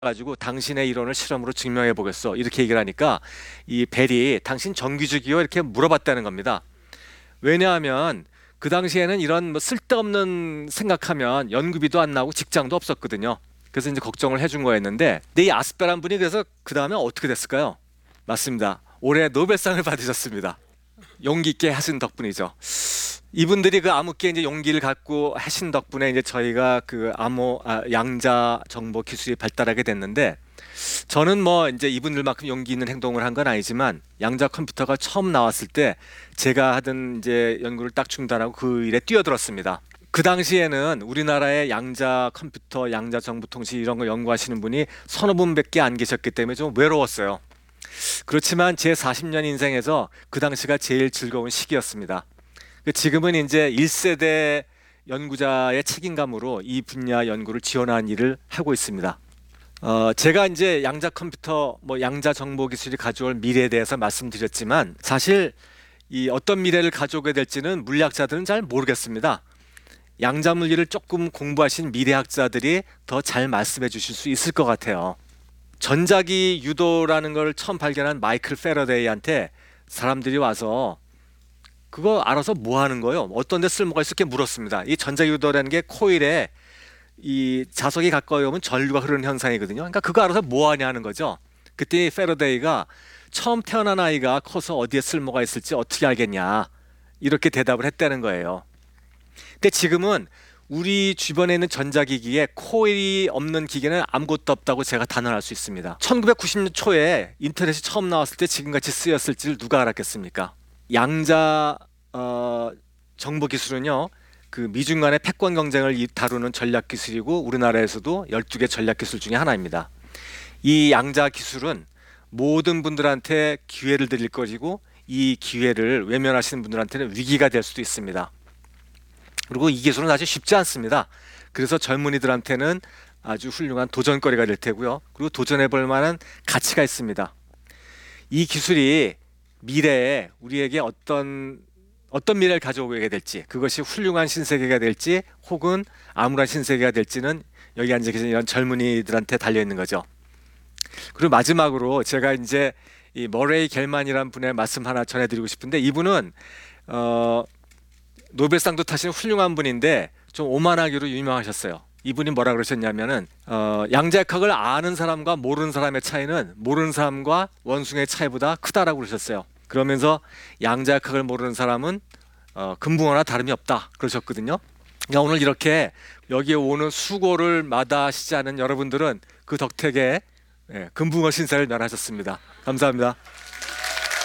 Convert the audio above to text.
가지고 당신의 이론을 실험으로 증명해 보겠어 이렇게 얘기를 하니까 이 벨이 당신 정규직이요 이렇게 물어봤다는 겁니다. 왜냐하면 그 당시에는 이런 뭐 쓸데없는 생각하면 연구비도 안 나오고 직장도 없었거든요. 그래서 이제 걱정을 해준 거였는데, 근데 이 아스페란 분이 그래서 그 다음에 어떻게 됐을까요? 맞습니다. 올해 노벨상을 받으셨습니다. 용기 있게 하신 덕분이죠. 이분들이 그 암흑기에 이제 용기를 갖고 하신 덕분에 이제 저희가 그 양자 정보 기술이 발달하게 됐는데, 저는 뭐 이제 이분들만큼 용기 있는 행동을 한 건 아니지만 양자 컴퓨터가 처음 나왔을 때 제가 하던 이제 연구를 딱 중단하고 그 일에 뛰어들었습니다. 그 당시에는 우리나라의 양자 컴퓨터, 양자 정보통신 이런 거 연구하시는 분이 서너 분밖에 안 계셨기 때문에 좀 외로웠어요. 그렇지만 제 40년 인생에서 그 당시가 제일 즐거운 시기였습니다. 지금은 이제 1세대 연구자의 책임감으로 이 분야 연구를 지원하는 일을 하고 있습니다. 제가 이제 양자 컴퓨터, 뭐 양자 정보 기술이 가져올 미래에 대해서 말씀드렸지만, 사실 이 어떤 미래를 가져오게 될지는 물리학자들은 잘 모르겠습니다. 양자 물리를 조금 공부하신 미래학자들이 더 잘 말씀해 주실 수 있을 것 같아요. 전자기 유도라는 걸 처음 발견한 마이클 패러데이한테 사람들이 와서 그거 알아서 뭐 하는 거예요? 어떤 데 쓸모가 있을게 물었습니다. 이 전자기 유도라는 게 코일에 이 자석이 가까이 오면 전류가 흐르는 현상이거든요. 그러니까 그거 알아서 뭐 하냐 하는 거죠. 그때 패러데이가 처음 태어난 아이가 커서 어디에 쓸모가 있을지 어떻게 알겠냐 이렇게 대답을 했다는 거예요. 근데 지금은 우리 주변에 있는 전자기기에 코일이 없는 기계는 아무것도 없다고 제가 단언할 수 있습니다. 1990년 초에 인터넷이 처음 나왔을 때 지금같이 쓰였을지를 누가 알았겠습니까? 양자 정보 기술은요, 그 미중 간의 패권 경쟁을 다루는 전략 기술이고 우리나라에서도 12개 전략 기술 중에 하나입니다. 이 양자 기술은 모든 분들한테 기회를 드릴 것이고 이 기회를 외면하시는 분들한테는 위기가 될 수도 있습니다. 그리고 이 기술은 아주 쉽지 않습니다. 그래서 젊은이들한테는 아주 훌륭한 도전거리가 될 테고요. 그리고 도전해 볼 만한 가치가 있습니다. 이 기술이 미래에 우리에게 어떤 미래를 가져오게 될지, 그것이 훌륭한 신세계가 될지 혹은 암울한 신세계가 될지는 여기 앉아 계신 이런 젊은이들한테 달려 있는 거죠. 그리고 마지막으로 제가 이제 이 머레이 겔만이라는 분의 말씀 하나 전해드리고 싶은데, 이분은 노벨상도 타신 훌륭한 분인데 좀 오만하기로 유명하셨어요. 이분이 뭐라 그러셨냐면은 양자역학을 아는 사람과 모르는 사람의 차이는 모르는 사람과 원숭이의 차이보다 크다라고 그러셨어요. 그러면서 양자역학을 모르는 사람은 금붕어나 다름이 없다 그러셨거든요. 그러니까 오늘 이렇게 여기에 오는 수고를 마다하시지 않은 여러분들은 그 덕택에 금붕어 신세를 면하셨습니다. 감사합니다.